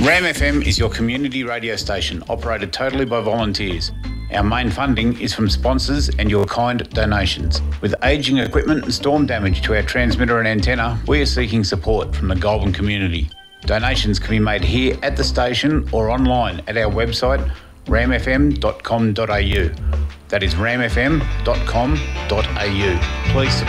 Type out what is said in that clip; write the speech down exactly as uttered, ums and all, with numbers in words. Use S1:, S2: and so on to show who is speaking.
S1: Ram F M is your community radio station, operated totally by volunteers. Our main funding is from sponsors and your kind donations. With ageing equipment and storm damage to our transmitter and antenna, we are seeking support from the Goulburn community. Donations can be made here at the station or online at our website, ram f m dot com dot a u. That is ram f m dot com dot a u. Please support.